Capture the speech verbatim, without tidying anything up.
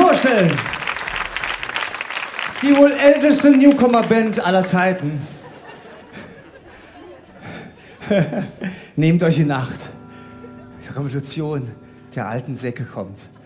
vorstellen? Die wohl älteste Newcomer-Band aller Zeiten. Nehmt euch in Acht. Die Revolution der alten Säcke kommt.